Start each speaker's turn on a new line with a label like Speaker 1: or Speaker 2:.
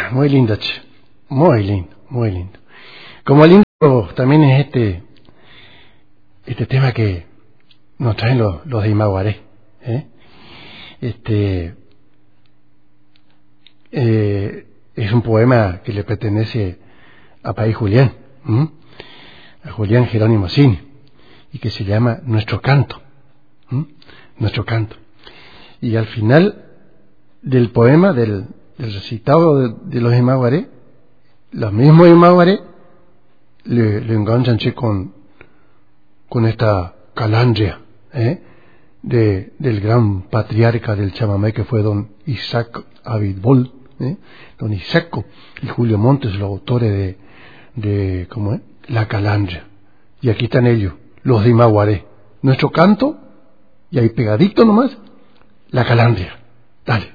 Speaker 1: Muy lindo, che. Muy lindo, muy lindo. Como lindo también es este tema que nos traen los de Imaguaré. ¿Eh? Este es un poema que le pertenece a País Julián, a Julián Jerónimo Cini, y que se llama Nuestro Canto. Nuestro Canto. Y al final del poema, del recitado de los Imaguaré, los mismos Imaguaré le enganchan con esta calandria del gran patriarca del chamamé que fue don Isaac Abitbol, don Isaco y Julio Montes, los autores de ¿cómo es? La calandria. Y aquí están ellos, los de Imaguaré. Nuestro Canto, y ahí pegadito nomás, la calandria. Dale.